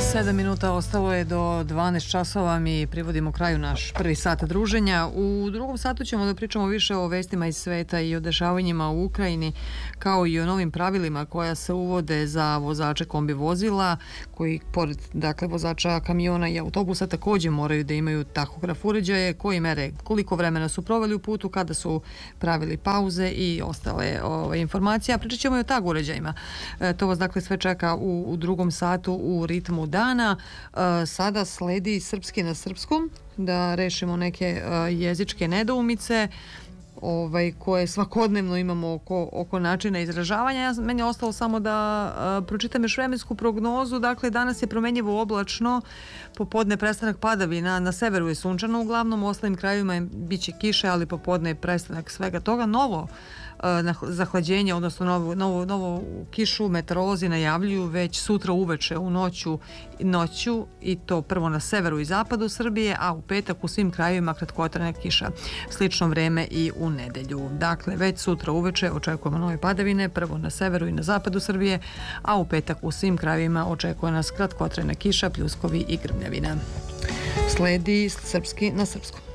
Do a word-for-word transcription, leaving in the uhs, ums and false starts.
sedam minuta ostalo je do dvanaest časova. Mi privodimo kraju naš prvi sat druženja. U drugom satu ćemo da pričamo više o vestima iz sveta i o dešavanjima u Ukrajini, kao i o novim pravilima koja se uvode za vozače kombi vozila, koji pored dakle vozača kamiona i autobusa također moraju da imaju tahograf uređaje koji mere koliko vremena su proveli u putu, kada su pravili pauze i ostale ove, informacije. Pričat ćemo i o tag uređajima. E, to vas dakle sve čeka u, u drugom satu u ritmu dana. E, sada sledi srpski na srpskom, da rešimo neke e, jezičke nedoumice ovaj, koje svakodnevno imamo oko, oko načina izražavanja. Ja, meni je ostalo samo da a, pročitam još vremensku prognozu. Dakle, danas je promenjivo oblačno, popodne prestanak padavina, na severu je sunčano, uglavnom u ostalim krajevima bit će kiše, ali popodne je prestanak svega toga. Novo a, zahlađenje, odnosno novu, novu, novu kišu meteorolozi najavljuju već sutra uveče u noću, noću i to prvo na severu i zapadu Srbije, a u petak u svim krajevima kratkotrajna kiša. Slično vreme i u nedelju. Dakle, već sutra uveče očekujemo nove padavine, prvo na severu i na zapadu Srbije, a u petak u svim krajevima očekuje nas kratkotrajna kiša, pljuskovi i grmljavina. Sledi srpski na srpskom.